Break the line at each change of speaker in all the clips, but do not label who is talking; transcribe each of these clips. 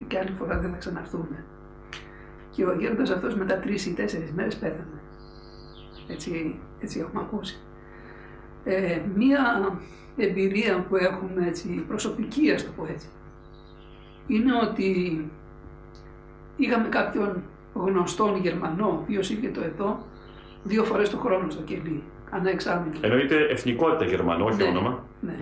και άλλη φορά δεν θα ξαναρθούμε. Και ο γέροντας αυτός μετά 3 ή 4 μέρες πέθανε. Έτσι έχουμε ακούσει. Μία εμπειρία που έχουμε έτσι, προσωπική, ας το πω έτσι, είναι ότι είχαμε κάποιον γνωστόν Γερμανό, ο οποίος είχε το εδώ 2 φορές το χρόνο στο κελί, ανά εξάμηνο.
Εννοείται εθνικότητα Γερμανό, όχι όνομα.
Ναι.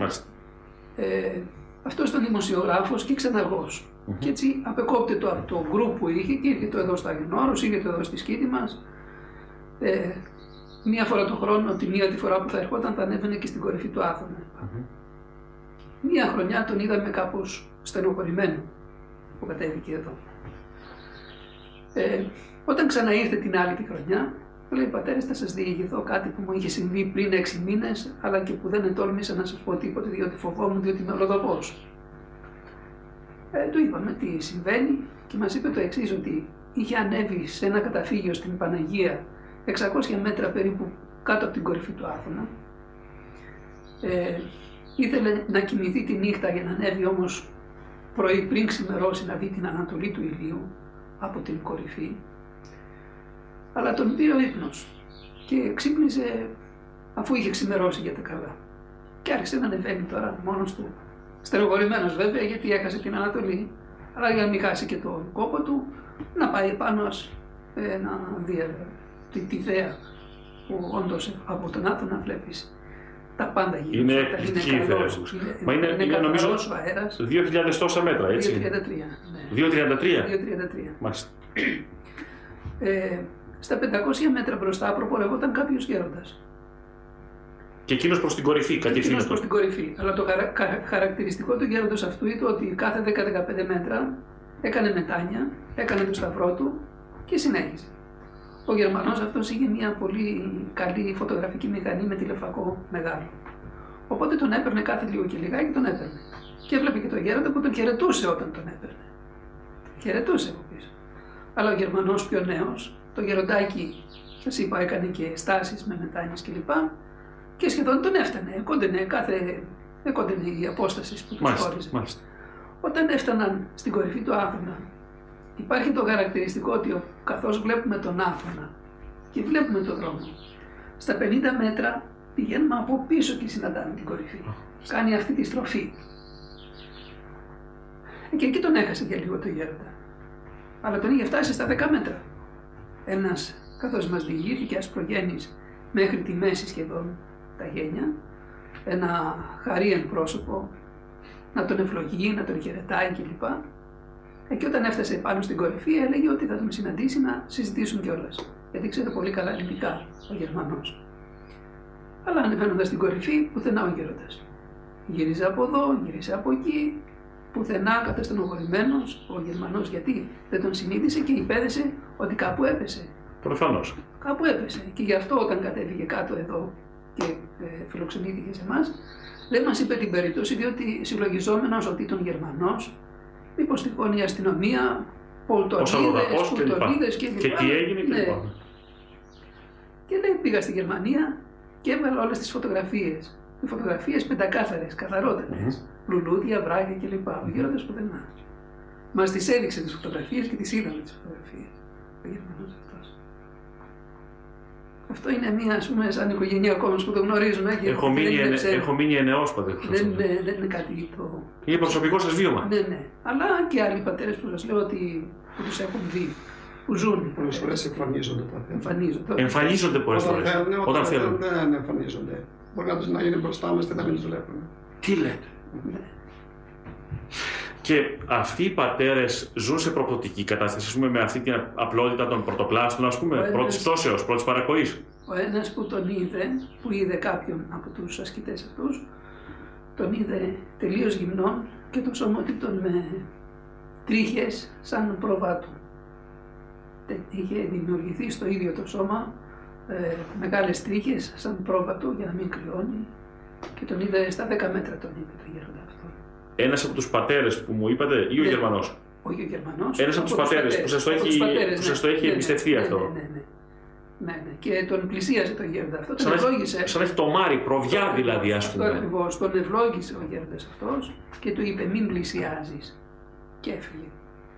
Αυτός ήταν δημοσιογράφος και ξεναγός. Και έτσι απεκόπτεται από το γκρουπ που είχε και ήρθε εδώ στο Αγενόρος, ήρθε εδώ στη Σκήτη μας. Μία φορά το χρόνο, τη μία τη φορά που θα ερχόταν, θα ανέβαινε και στην κορυφή του Άθωνα. Μία χρονιά τον είδαμε κάπως στενοχωρημένο που κατέβηκε εδώ. Όταν ξαναήρθε την άλλη τη χρονιά, λέει: πατέρες, θα σας διηγηθώ κάτι που μου είχε συμβεί πριν 6 μήνες, αλλά και που δεν ετόλμησα να σας πω τίποτε, διότι φοβόμουν, διότι είμαι ολογοπός. Του είπαμε τι συμβαίνει και μας είπε το εξής, ότι είχε ανέβει σε ένα καταφύγιο στην Παναγία 600 μέτρα περίπου κάτω από την κορυφή του Άθωνα. Ήθελε να κοιμηθεί τη νύχτα για να ανέβει όμως πρωί πριν ξημερώσει να δει την ανατολή του ηλίου από την κορυφή. Αλλά τον πήρε ο ύπνος και ξύπνησε αφού είχε ξημερώσει για τα καλά. Και άρχισε να ανεβαίνει τώρα μόνος του, στενοχωρημένος βέβαια γιατί έχασε την Ανατολή, αλλά για να μην χάσει και τον κόπο του, να πάει επάνω να δει τη θέα που όντως από τον Άθωνα βλέπεις τα πάντα γύρω.
Είναι εκπληκτική η θέα. Μα είναι νομίζω 2.000 τόσα μέτρα, έτσι.
2.33.
2.33. Μάλιστα.
Στα 500 μέτρα μπροστά προπορευόταν κάποιος γέροντας.
Και εκείνος προς την κορυφή, κατευθύνεται.
Προς την κορυφή. Αλλά το χαρακτηριστικό του γέροντος αυτού ήταν ότι κάθε 10-15 μέτρα έκανε μετάνια, έκανε το σταυρό του και συνέχισε. Ο Γερμανός αυτός είχε μια πολύ καλή φωτογραφική μηχανή με τηλεφακό μεγάλο. Οπότε τον έπαιρνε κάθε λίγο και λιγάκι, τον έπαιρνε. Και έβλεπε και τον γέροντα που τον χαιρετούσε όταν τον έπαιρνε. Χαιρετούσε από πίσω. Αλλά ο Γερμανός πιο νέος, το γεροντάκι, σας είπα, έκανε και στάσεις με μετάνιες κλπ. Και σχεδόν τον έφτανε. Έκοντενε η απόσταση που τους χώριζε. Όταν έφταναν στην κορυφή του Άθωνα, υπάρχει το χαρακτηριστικό ότι καθώς βλέπουμε τον Άθωνα και βλέπουμε τον δρόμο, στα 50 μέτρα πηγαίνουμε από πίσω και συναντάμε την κορυφή. Κάνει αυτή τη στροφή. Και εκεί τον έχασε για λίγο το γέροντα. Αλλά τον είχε φτάσει στα 10 μέτρα. Ένας, καθώς μας διηγήθηκε, ασπρογέννης μέχρι τη μέση σχεδόν τα γένια, ένα χαρίεν πρόσωπο, να τον ευλογεί, να τον χαιρετάει κλπ. Και όταν έφτασε πάνω στην κορυφή, έλεγε ότι θα τον συναντήσει να συζητήσουν κιόλας. Γιατί ξέρετε πολύ καλά ελληνικά ο Γερμανός. Αλλά ανεβαίνοντας στην κορυφή, πουθενά ο γέροντας. Γύριζε από εδώ, γύριζε από εκεί, πουθενά καταστενοχωρημένος ο Γερμανός. Γιατί δεν τον συνείδησε και υπέδεσε ότι κάπου έπεσε.
Προφανώς.
Κάπου έπεσε. Και γι' αυτό όταν κατέβηκε κάτω εδώ και φιλοξενήθηκε σε εμάς, δεν μας είπε την περίπτωση, διότι συλλογιζόμενος ότι ήταν Γερμανός, μήπως τυχόν η αστυνομία, πολτονίδες και
τι έγινε και λοιπά.
Και λέει, πήγα στη Γερμανία και έβγαλα όλες τις φωτογραφίες. Οι φωτογραφίες πεντακάθαρες, καθαρότατες, λουλούδια, βράγια κλπ. Ο γέροντας πουθενά. Μας τις έδειξε τις φωτογραφίες και τις είδαμε τις φωτογραφίες. Ο Γερμανός αυτός. Αυτό είναι μια, ας πούμε, σαν οικογενειακόμος που το γνωρίζουμε.
Έχω μείνει ενεόσπατη.
Δεν είναι κάτι το...
Είναι προσωπικό σας βίωμα.
Ναι. Αλλά και άλλοι πατέρες που σας λέω ότι τους έχουν δει, που ζουν.
Πολλές φορές εμφανίζονται τα θέματα.
Εμφανίζονται πολλές φορές. Όταν θέλουν.
Δεν εμφανίζονται. Μπορεί να είναι μπροστά μας και να μην τους βλέπουν.
Τι λέτε.
Ναι.
Και αυτοί οι πατέρες ζουν σε προπτωτική κατάσταση, με αυτή την απλότητα των πρωτοπλάστων, ας πούμε, πρώτης πτώσεως, πρώτης παρακοής.
Ο ένας που τον είδε, που είδε κάποιον από τους ασκητές αυτούς, τον είδε τελείως γυμνόν και το σώμα του τον με τρίχες σαν προβάτου. Είχε δημιουργηθεί στο ίδιο το σώμα μεγάλες τρίχες σαν πρόβατο για να μην κρυώνει και τον είδε στα 10 μέτρα τον είδε τον γέροντα αυτό.
Ένας από τους πατέρες που μου είπατε ή ο Γερμανός?
Όχι ο Γερμανός.
Ένας από τους πατέρες που σας το έχει εμπιστευτεί αυτό.
Ναι. Και τον πλησίασε τον γέροντα αυτό, τον ευλόγησε.
Σαν έχει το μάρι, προβιά δηλαδή, ας πούμε.
Αυτό ακριβώς, τον ευλόγησε ο γέροντας αυτός και του είπε μην πλησιάζεις και έφυγε.